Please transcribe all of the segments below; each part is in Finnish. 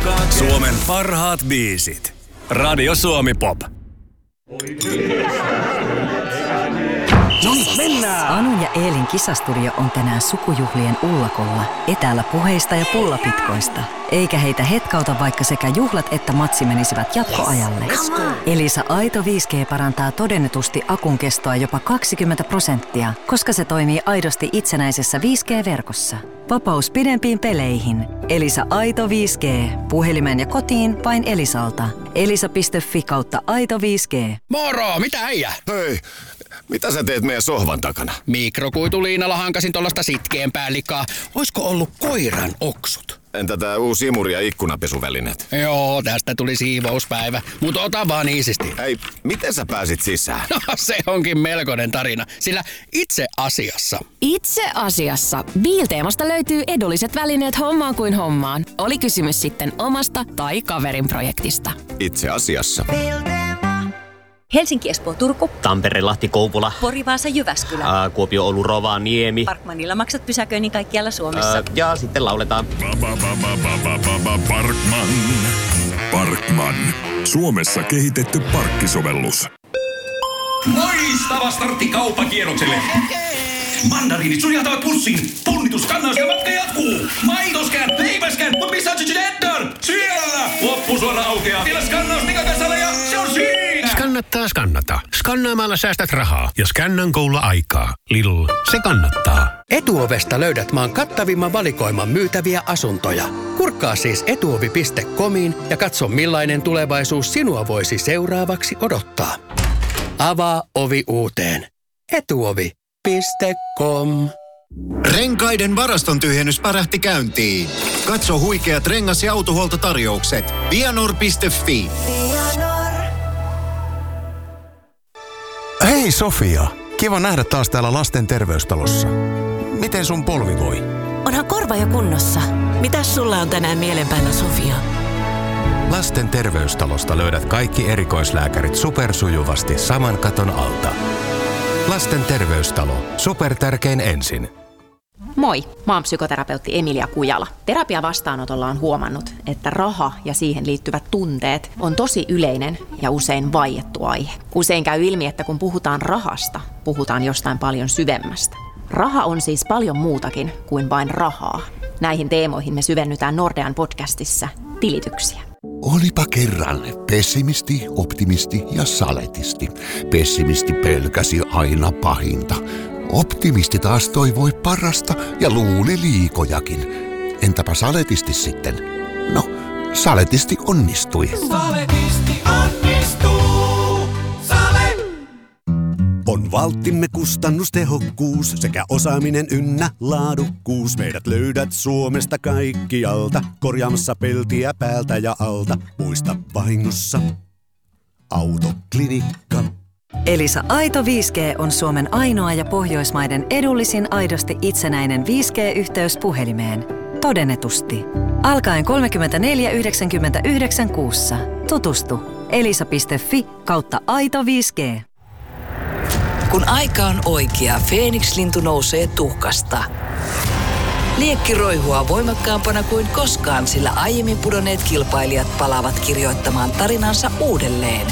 Suomen parhaat biisit. Radio Suomi Pop. Mennään! Anun ja Eelin kisastudio on tänään sukujuhlien ullakolla, etäällä puheista ja pullapitkoista. Eikä heitä hetkauta, vaikka sekä juhlat että matsi menisivät jatkoajalle. Elisa Aito 5G parantaa todennetusti akun kestoa jopa 20%, koska se toimii aidosti itsenäisessä 5G-verkossa. Vapaus pidempiin peleihin. Elisa Aito 5G. Puhelimeen ja kotiin vain Elisalta. Elisa.fi/Aito 5G. Moro, mitä äijä? Hei, mitä sä teet meidän sohvan takana? Mikrokuituliinalla hankasin tollasta sitkeämpää likaa. Oisko ollut koiran oksut? Entä tää uusi imuri ja ikkunapesuvälineet? Joo, tästä tuli siivouspäivä. Mut ota vaan iisisti. Hei, miten sä pääsit sisään? No, se onkin melkoinen tarina, sillä itse asiassa Biilteemasta löytyy edulliset välineet hommaan kuin hommaan. Oli kysymys sitten omasta tai kaverin projektista. Itse asiassa. Helsinki, Espoo, Turku. Tampere, Lahti, Kouvola. Pori, Vaasa, Jyväskylä. Kuopio, Oulu, Rovaniemi. Parkmanilla maksat pysäköinnin kaikkialla Suomessa. Ja sitten lauletaan. Parkman. Suomessa kehitetty parkkisovellus. Loistava startti kauppakierrokselle. Mandariinit sujahtavat pussiin. Punnitus kannas ja matka jatkuu. Maitoskään, leipäskään, mutta missä on Cheddar? Siellä! Loppusuora aukeaa. Vielä skannaus Nikakasalla ja se on siinä! Skannata. Skannaamalla säästät rahaa ja Scannan Golla aikaa. Lidl, se kannattaa. Etuovesta löydät maan kattavimman valikoiman myytäviä asuntoja. Kurkkaa siis etuovi.comiin ja katso millainen tulevaisuus sinua voisi seuraavaksi odottaa. Avaa ovi uuteen. Etuovi.com. Renkaiden varaston tyhjennys pärähti käyntiin. Katso huikeat rengas- ja autohuoltotarjoukset. Vianor.fi. Hei Sofia, kiva nähdä taas täällä lasten terveystalossa. Miten sun polvi voi? Onhan korva jo kunnossa. Mitäs sulla on tänään mielen päällä, Sofia? Lasten terveystalosta löydät kaikki erikoislääkärit supersujuvasti saman katon alta. Lasten terveystalo. Supertärkein ensin. Moi, mä oon psykoterapeutti Emilia Kujala. Terapiavastaanotolla on huomannut, että raha ja siihen liittyvät tunteet on tosi yleinen ja usein vaiettu aihe. Usein käy ilmi, että kun puhutaan rahasta, puhutaan jostain paljon syvemmästä. Raha on siis paljon muutakin kuin vain rahaa. Näihin teemoihin me syvennytään Nordean podcastissa Tilityksiä. Olipa kerran pessimisti, optimisti ja saletisti. Pessimisti pelkäsi aina pahinta. Optimisti taas toivoi parasta ja luuli liikojakin. Entäpä saletisti sitten? No, saletisti onnistui. Saletisti onnistuu. Sale! On valttimme kustannustehokkuus sekä osaaminen ynnä laadukkuus. Meidät löydät Suomesta kaikkialta, korjaamassa peltiä päältä ja alta. Muista vahingossa Autoklinikka. Elisa Aito 5G on Suomen ainoa ja Pohjoismaiden edullisin aidosti itsenäinen 5G-yhteys puhelimeen. Todennetusti. Alkaen 34,99 kuussa. Tutustu. elisa.fi/Aito 5G. Kun aika on oikea, Feeniks-lintu nousee tuhkasta. Liekki roihua voimakkaampana kuin koskaan, sillä aiemmin pudonneet kilpailijat palaavat kirjoittamaan tarinansa uudelleen.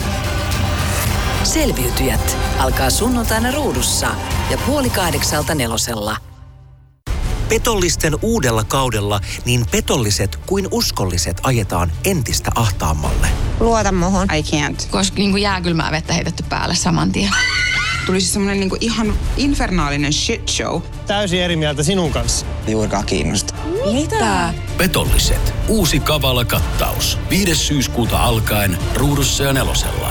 Selviytyjät alkaa sunnuntaina Ruudussa ja 7:30 Nelosella. Petollisten uudella kaudella niin petolliset kuin uskolliset ajetaan entistä ahtaammalle. Luota muhun. I can't. Koska jääkylmää vettä heitetty päälle saman tien. Tuli siis semmonen ihan infernaalinen shit show. Täysin eri mieltä sinun kanssa. Juurikaan kiinnosta. Mitä? Petolliset. Uusi kavala kattaus. 5. syyskuuta alkaen Ruudussa ja Nelosella.